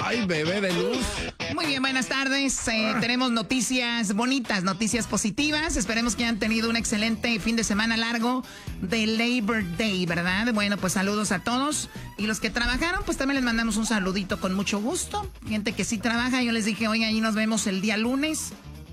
Ay, bebé de luz. Muy bien, buenas tardes. Tenemos noticias bonitas, noticias positivas. Esperemos que hayan tenido un excelente fin de semana largo de Labor Day, ¿verdad? Bueno, pues saludos a todos. Y los que trabajaron, pues también les mandamos un saludito con mucho gusto. Gente que sí trabaja, yo les dije, oiga, ahí nos vemos el día lunes.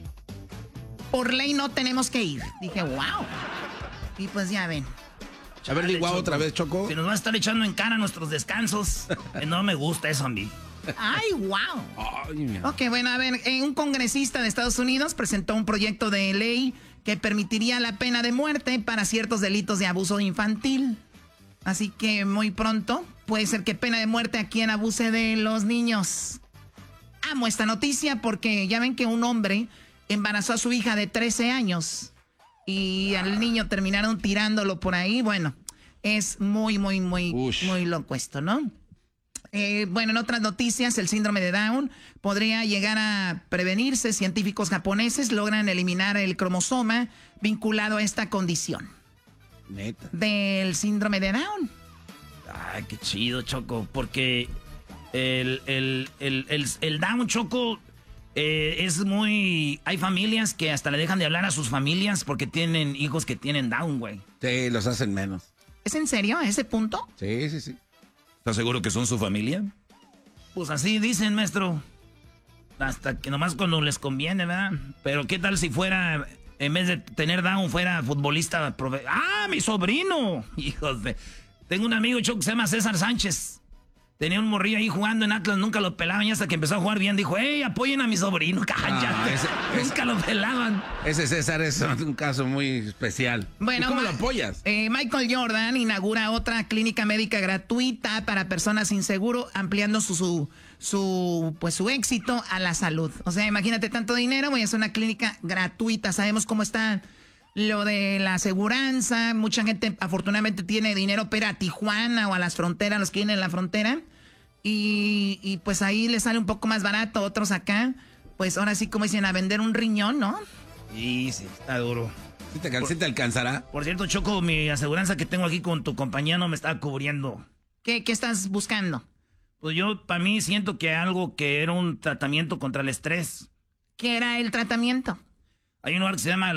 Por ley no tenemos que ir. Dije, wow. Y pues ya ven. A ver, digo otra vez, Choco. Se nos va a estar echando en cara nuestros descansos. No me gusta eso a mí. ¡Ay, wow! Ay, ok, bueno, a ver, un congresista de Estados Unidos presentó un proyecto de ley que permitiría la pena de muerte para ciertos delitos de abuso infantil. Así que muy pronto puede ser que pena de muerte a quien abuse de los niños. Amo esta noticia porque ya ven que un hombre embarazó a su hija de 13 años y al niño terminaron tirándolo por ahí. Bueno, es muy loco esto, ¿no? Bueno, en otras noticias, el síndrome de Down podría llegar a prevenirse. Científicos japoneses logran eliminar el cromosoma vinculado a esta condición. Neta. Del síndrome de Down. Ay, qué chido, Choco, porque el Down, Choco, es muy... Hay familias que hasta le dejan de hablar a sus familias porque tienen hijos que tienen Down, güey. Sí, los hacen menos. ¿Es en serio a ese punto? Sí, sí, sí. ¿Estás seguro que son su familia? Pues así dicen, maestro. Hasta que nomás cuando les conviene, ¿verdad? Pero ¿qué tal si fuera, en vez de tener Down, fuera futbolista? ¡Ah, mi sobrino! Hijos de... Tengo un amigo, Choco, que se llama César Sánchez. Tenía un morrillo ahí jugando en Atlas, nunca lo pelaban y hasta que empezó a jugar bien dijo, ¡hey, apoyen a mi sobrino! ¡Cállate! Nunca lo pelaban. Ese César es un caso muy especial. Bueno, ¿y cómo lo apoyas? Michael Jordan inaugura otra clínica médica gratuita para personas sin seguro, ampliando su éxito a la salud. O sea, imagínate tanto dinero, voy a hacer una clínica gratuita. Sabemos cómo está lo de la aseguranza. Mucha gente afortunadamente tiene dinero para ir a Tijuana o a las fronteras, los que vienen en la frontera. Y pues ahí les sale un poco más barato. Otros acá, pues ahora sí, como dicen, a vender un riñón, ¿no? Sí, está duro. ¿Sí te alcanzará? Por cierto, Choco, mi aseguranza que tengo aquí con tu compañía no me está cubriendo. ¿Qué estás buscando? Pues yo, para mí, siento que algo que era un tratamiento contra el estrés. ¿Qué era el tratamiento? Hay un lugar que se llama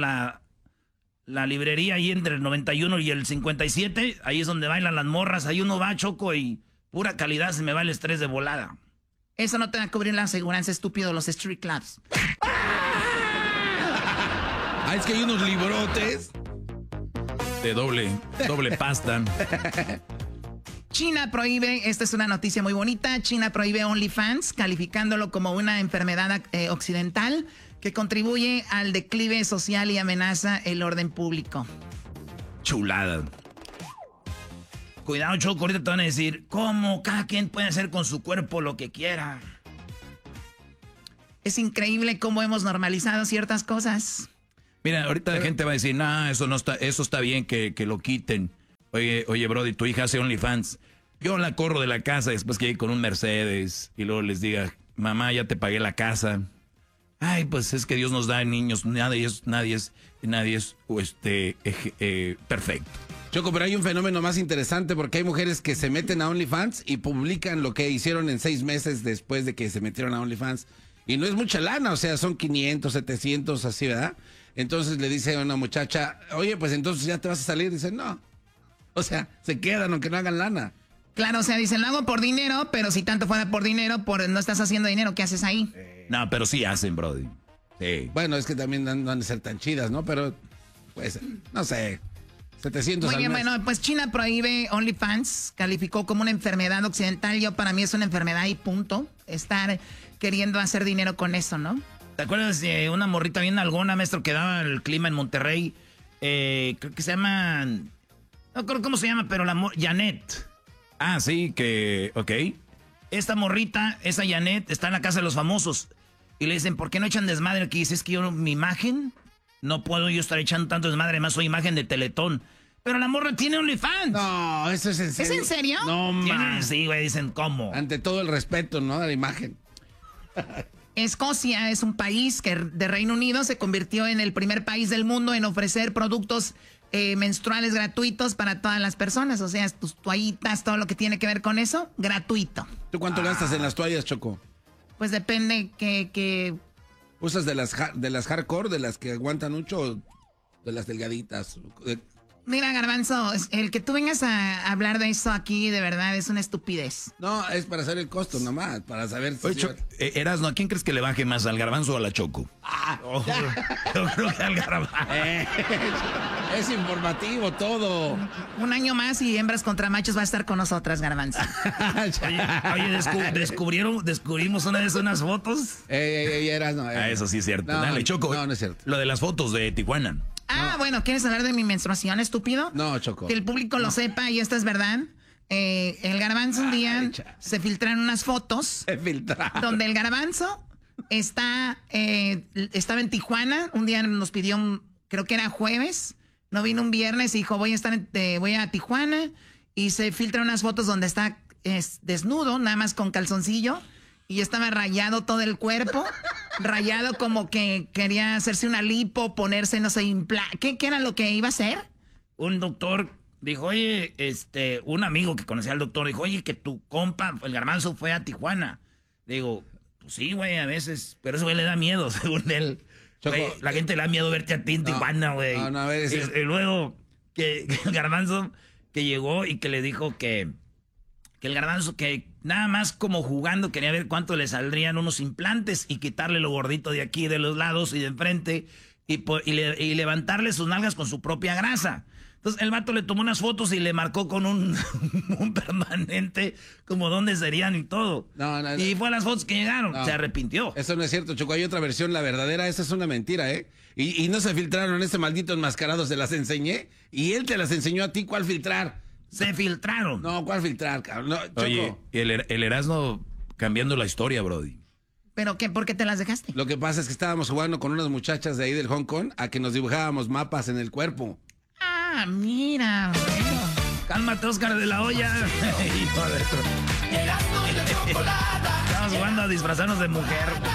la librería ahí entre el 91 y el 57. Ahí es donde bailan las morras. Ahí uno va, Choco, y pura calidad se me va el estrés de volada. Eso no te va a cubrir la aseguranza, estúpido, los street clubs. Es que hay unos librotes de doble pasta. China prohíbe, esta es una noticia muy bonita, China prohíbe OnlyFans, calificándolo como una enfermedad occidental que contribuye al declive social y amenaza el orden público. Chulada. Cuidado, Choco, ahorita te van a decir, ¿cómo? Cada quien puede hacer con su cuerpo lo que quiera. Es increíble cómo hemos normalizado ciertas cosas. Mira, ahorita la gente va a decir, no, eso está bien que lo quiten. Oye, Brody, tu hija hace OnlyFans. Yo la corro de la casa después que llegue con un Mercedes y luego les diga, mamá, ya te pagué la casa. Ay, pues es que Dios nos da niños, nadie es perfecto. Choco, pero hay un fenómeno más interesante porque hay mujeres que se meten a OnlyFans y publican lo que hicieron en 6 meses después de que se metieron a OnlyFans. Y no es mucha lana, o sea, son 500, 700, así, ¿verdad? Entonces le dice a una muchacha, oye, pues entonces ya te vas a salir. Dice, no. O sea, se quedan aunque no hagan lana. Claro, o sea, dicen, lo hago por dinero, pero si tanto fuera por dinero, no estás haciendo dinero, ¿qué haces ahí? No, pero sí hacen, Brody. Sí. Bueno, es que también no han de ser tan chidas, ¿no? Pero, pues, no sé, 700 Muy bien, al mes. bueno, pues China prohíbe OnlyFans, calificó como una enfermedad occidental. Yo, para mí es una enfermedad y punto. Estar queriendo hacer dinero con eso, ¿no? ¿Te acuerdas de una morrita bien algona, maestro, que daba el clima en Monterrey? Creo que se llama... No recuerdo cómo se llama, pero Janet. Ah, sí, ok. Esta morrita, esa Janet, está en la casa de los famosos. Y le dicen, ¿por qué no echan desmadre aquí? Dice, es que yo, mi imagen, no puedo yo estar echando tanto desmadre. Además, soy imagen de Teletón. Pero la morra tiene OnlyFans. No, eso es en serio. ¿Es en serio? No, man. Sí, güey, dicen, ¿cómo? Ante todo el respeto, ¿no? De la imagen. Escocia es un país que de Reino Unido se convirtió en el primer país del mundo en ofrecer productos menstruales gratuitos para todas las personas. O sea, tus toallitas, todo lo que tiene que ver con eso, gratuito. ¿Tú cuánto gastas en las toallas, Choco? Pues depende que... ¿Usas de las hardcore, de las que aguantan mucho, o de las delgaditas? Mira, Garbanzo, el que tú vengas a hablar de eso aquí, de verdad, es una estupidez. No, es para hacer el costo nomás, para saber si... Oye, Erasno, ¿a quién crees que le baje más, al Garbanzo o a la Choco? Yo creo que al Garbanzo. Es informativo todo. Un año más y hembras contra machos va a estar con nosotras, Garbanzo. Oye, descubrimos una vez unas fotos. Erasno. Eso sí es cierto. No, Dale, Choco. no es cierto. Lo de las fotos de Tijuana. Bueno, ¿quieres hablar de mi menstruación, estúpido? No, Choco. Que el público lo sepa y esto es verdad. El Garbanzo un día se filtraron unas fotos. Se filtraron. Donde el Garbanzo estaba en Tijuana. Un día nos pidió, creo que era jueves. No vino un viernes y dijo, voy a Tijuana. Y se filtran unas fotos donde está desnudo, nada más con calzoncillo. Y estaba rayado todo el cuerpo. Rayado como que quería hacerse una lipo, ponerse, no sé, ¿Qué era lo que iba a hacer? Un doctor dijo, oye, un amigo que conocía al doctor dijo, oye, que tu compa, el Garbanzo, fue a Tijuana. Digo, pues sí, güey, a veces, pero eso güey le da miedo, según él. Choco, güey, la gente le da miedo verte a ti en Tijuana, güey. No, a ver, y luego que el Garbanzo que llegó y que le dijo que el Garbanzo que nada más como jugando quería ver cuánto le saldrían unos implantes y quitarle lo gordito de aquí, de los lados y de enfrente y levantarle sus nalgas con su propia grasa. Entonces el vato le tomó unas fotos y le marcó con un permanente como dónde serían y todo. No, y fue a las fotos que llegaron. No. Se arrepintió. Eso no es cierto, Choco. Hay otra versión, la verdadera. Esa es una mentira, ¿eh? Y no se filtraron, ese maldito enmascarado se las enseñé. Y él te las enseñó a ti. ¿Cuál filtrar? Se filtraron. No, ¿cuál filtrar, cabrón? No, Choco. Oye, el Erasno cambiando la historia, brody. ¿Pero qué? ¿Por qué te las dejaste? Lo que pasa es que estábamos jugando con unas muchachas de ahí del Hong Kong a que nos dibujábamos mapas en el cuerpo. Ah, mira. Bueno. Cálmate, Oscar de la Hoya. Estamos jugando a disfrazarnos de mujer.